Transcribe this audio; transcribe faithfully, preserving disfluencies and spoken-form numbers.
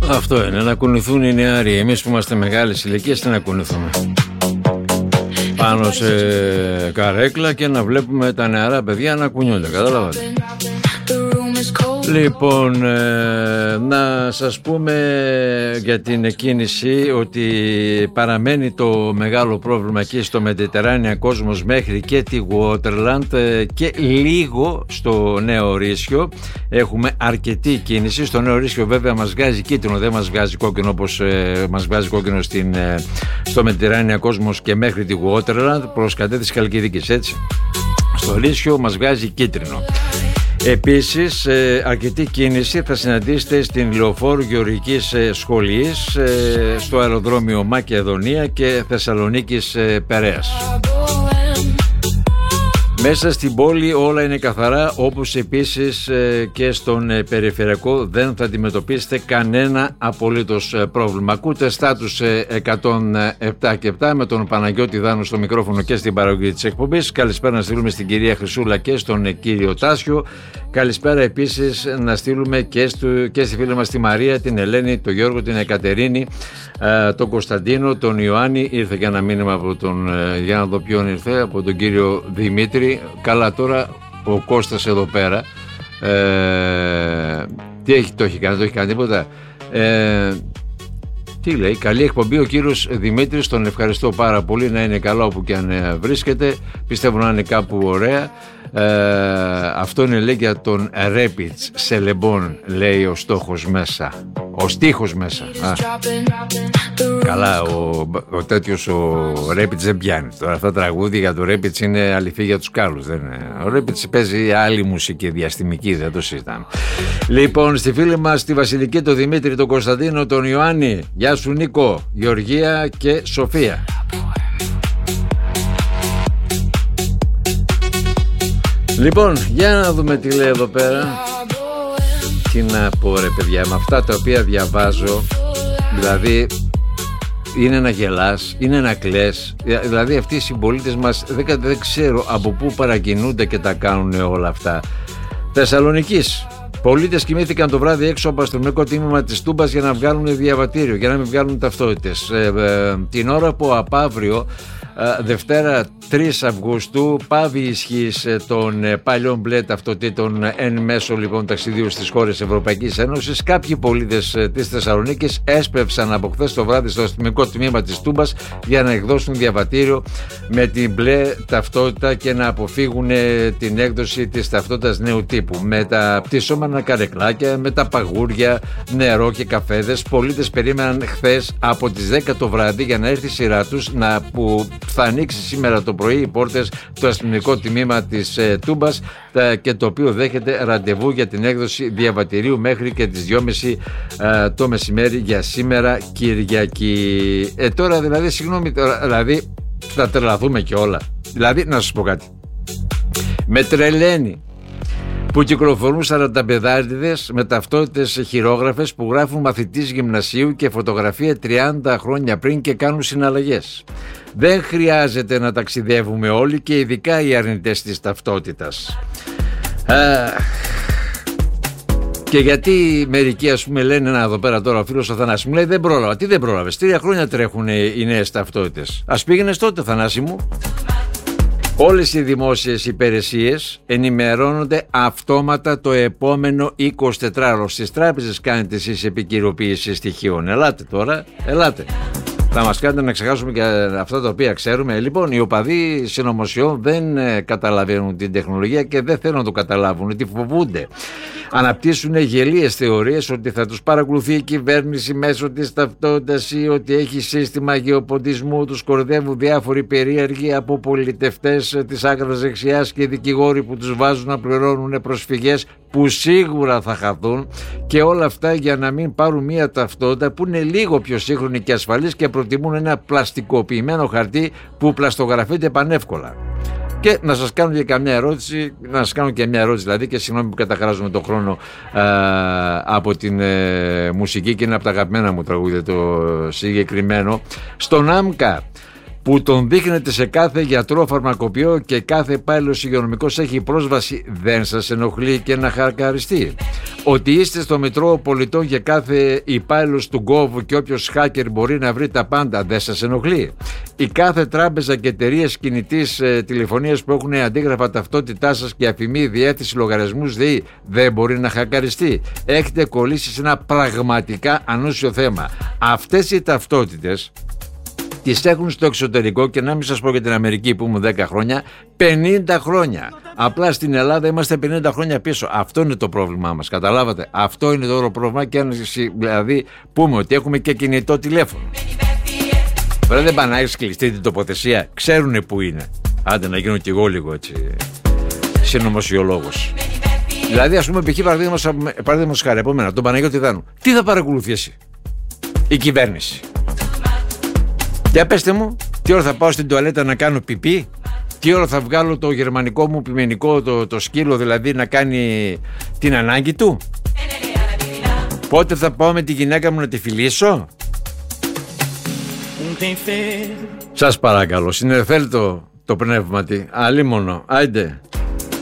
Αυτό είναι, να κουνηθούν οι νεαροί. Εμείς που είμαστε μεγάλες ηλικίες, τι να κουνηθούμε? Πάνω σε καρέκλα και να βλέπουμε τα νεαρά παιδιά να κουνιούνται. Καταλάβατε? Λοιπόν, ε, να σας πούμε για την εκκίνηση ότι παραμένει το μεγάλο πρόβλημα εκεί στο Mediterranean Cosmos μέχρι και τη Waterland ε, και λίγο στο Νέο Ρήσιο. Έχουμε αρκετή κίνηση. Στο Νέο Ρήσιο βέβαια μας βγάζει κίτρινο, δεν μας βγάζει κόκκινο όπως ε, μας βγάζει κόκκινο στην, ε, στο Mediterranean Cosmos και μέχρι τη Waterland προς κατεύθυνση Χαλκιδικής, έτσι. Στο Ρήσιο μας βγάζει κίτρινο. Επίσης, ε, αρκετή κίνηση θα συναντήσετε στην Λεωφόρου Γεωργικής ε, Σχολής, ε, στο αεροδρόμιο Μακεδονία και Θεσσαλονίκης ε, Περαίας. Μέσα στην πόλη όλα είναι καθαρά, όπως επίσης ε, και στον ε, περιφερειακό δεν θα αντιμετωπίσετε κανένα απολύτως ε, πρόβλημα. Ακούτε στάτους ε, εκατόν επτά και επτά με τον Παναγιώτη Δάνου στο μικρόφωνο και στην παραγωγή της εκπομπής. Καλησπέρα να στείλουμε στην κυρία Χρυσούλα και στον ε, κύριο Τάσιο. Καλησπέρα επίσης να στείλουμε και, στο, και στη φίλη μας τη Μαρία, την Ελένη, τον Γιώργο, την Εκατερίνη, ε, τον Κωνσταντίνο, τον Ιωάννη. Ήρθε και ένα μήνυμα από τον, ε, για να δω ποιον ήρθε, από τον κύριο Δημήτρη. Καλά, τώρα ο Κώστας εδώ πέρα ε, τι έχει, το έχει κάνει, το έχει κάνει τίποτα ε, τι λέει? Καλή εκπομπή ο κύριος Δημήτρης, τον ευχαριστώ πάρα πολύ, να είναι καλά όπου και αν βρίσκεται, πιστεύω να είναι κάπου ωραία. Ε, αυτό είναι, λέει, για τον Ρέπιτς σε Λεμπόν, λέει ο στόχος μέσα, ο στίχος μέσα. Α. Καλά, ο, ο τέτοιος ο Ρέπιτς δεν πιάνει. Τώρα αυτά τα τραγούδια για τον Ρέπιτς είναι αληθή για τους Κάλλους, δεν είναι. Ο Ρέπιτς παίζει άλλη μουσική διαστημική, δεν το συζητάμε. Λοιπόν, στη φίλη μας τη Βασιλική, τον Δημήτρη, τον Κωνσταντίνο, τον Ιωάννη, γεια σου Νίκο, Γεωργία και Σοφία. Λοιπόν, για να δούμε τι λέει εδώ πέρα. Τι να πω ρε παιδιά, με αυτά τα οποία διαβάζω, δηλαδή είναι να γελάς, είναι να κλαις. Δηλαδή αυτοί οι συμπολίτες μας δεν, δεν ξέρω από πού παρακινούνται και τα κάνουν όλα αυτά. Θεσσαλονικής, πολίτες κοιμήθηκαν το βράδυ έξω από αστυνομικό τμήμα της Τούμπας για να βγάλουν διαβατήριο, για να μην βγάλουν ταυτότητες. Ε, ε, την ώρα που από αύριο, Δευτέρα τρεις Αυγούστου, πάβει η ισχύς των παλιών μπλε ταυτοτήτων εν μέσω λοιπόν ταξιδίου στις χώρες Ευρωπαϊκής Ένωσης. Κάποιοι πολίτες της Θεσσαλονίκης έσπευσαν από χθες το βράδυ στο αστυνομικό τμήμα της Τούμπας για να εκδώσουν διαβατήριο με την μπλε ταυτότητα και να αποφύγουν την έκδοση της ταυτότητας νέου τύπου. Με τα πτυσσόμενα καρεκλάκια, με τα παγούρια, νερό και καφέδες, πολίτες περίμεναν χθες από τις δέκα το βράδυ για να έρθει η σειρά τους να που θα ανοίξει σήμερα το πρωί οι πόρτες του αστυνομικού τμήμα της ε, Τούμπας τα, και το οποίο δέχεται ραντεβού για την έκδοση διαβατηρίου μέχρι και τις δυόμιση ε, το μεσημέρι για σήμερα Κυριακή. Ε, τώρα δηλαδή, συγγνώμη, τώρα, δηλαδή θα τρελαθούμε και όλα. Δηλαδή, να σας πω κάτι. Με τρελαίνει που κυκλοφορούν σαρανταπεδάριδες με ταυτότητες χειρόγραφες που γράφουν μαθητής γυμνασίου και φωτογραφία τριάντα χρόνια πριν και κάνουν συναλλαγές. Δεν χρειάζεται να ταξιδεύουμε όλοι και ειδικά οι αρνητές της ταυτότητας. Α, και γιατί μερικοί ας πούμε λένε, να εδώ πέρα τώρα ο φίλος ο Θανάσης μου λέει δεν πρόλαβα. Τι δεν πρόλαβες? Τρία χρόνια τρέχουν οι νέες ταυτότητες. Ας πήγαινες τότε Θανάση μου. Όλες οι δημόσιες υπηρεσίες ενημερώνονται αυτόματα το επόμενο εικοσιτετράωρο. Στις τράπεζες κάνετε εσείς επικυροποίηση στοιχείων. Ελάτε τώρα, ελάτε. Θα μας κάνετε να ξεχάσουμε και αυτά τα οποία ξέρουμε. Λοιπόν, οι οπαδοί συνωμοσιών δεν καταλαβαίνουν την τεχνολογία και δεν θέλουν να το καταλάβουν, τη φοβούνται. Αναπτύσσουν γελίες θεωρίες ότι θα τους παρακολουθεί η κυβέρνηση μέσω της ταυτότητας ή ότι έχει σύστημα γεωποντισμού. Τους κορδεύουν διάφοροι περίεργοι από πολιτευτές της άκρας δεξιάς και δικηγόροι που τους βάζουν να πληρώνουν προσφυγές που σίγουρα θα χαθούν, και όλα αυτά για να μην πάρουν μια ταυτότητα που είναι λίγο πιο σύγχρονη και ασφαλής και προτιμούν ένα πλαστικοποιημένο χαρτί που πλαστογραφείται πανεύκολα. Και να σας κάνω και καμιά ερώτηση, να σας κάνω και μια ερώτηση δηλαδή, και συγγνώμη που καταχράζουμε τον χρόνο α, από την ε, μουσική, και είναι από τα αγαπημένα μου τραγούδια το συγκεκριμένο. Στον ΆΜΚΑ που τον δείχνετε σε κάθε γιατρό, φαρμακοποιό και κάθε υπάλληλος υγειονομικός έχει πρόσβαση, δεν σας ενοχλεί και να χαρακτηριστεί? Ότι είστε στο Μητρό Πολιτών για κάθε υπάλληλος του Γκόβου και όποιος hacker μπορεί να βρει τα πάντα, δεν σας ενοχλεί? Η κάθε τράπεζα και εταιρείες κινητής ε, τηλεφωνίας που έχουν αντίγραφα ταυτότητά σας και αφημί, διεύθυνση, λογαριασμούς ΔΕΗ δεν μπορεί να χακαριστεί? Έχετε κολλήσει σε ένα πραγματικά ανούσιο θέμα. Αυτές οι ταυτότητες τις έχουν στο εξωτερικό και να μην σας πω για την Αμερική που ήμουν δέκα χρόνια, πενήντα χρόνια. Απλά στην Ελλάδα είμαστε πενήντα χρόνια πίσω. Αυτό είναι το πρόβλημά μας, καταλάβατε? Αυτό είναι το όλο πρόβλημα. Και αν δηλαδή πούμε ότι έχουμε και κινητό τηλέφωνο, βέβαια δεν πάνε να έχεις κλειστεί την τοποθεσία, ξέρουνε που είναι. Άντε να γίνω κι εγώ λίγο έτσι συνωμοσιολόγος. Δηλαδή ας πούμε π.χ. παραδείγματος χάρη από μένα, τον Παναγιώτη Δάνου, τι θα παρακολουθήσει η κυβέρνηση? Για πέστε μου, τι ώρα θα πάω στην τουαλέτα να κάνω πιπί? Τι ώρα θα βγάλω το γερμανικό μου πιμενικό, το, το σκύλο δηλαδή, να κάνει την ανάγκη του? Πότε θα πάω με τη γυναίκα μου να τη φιλήσω? Σας παρακαλώ, συνεφέρει το, το πνεύματι. Αλίμονο, άιντε.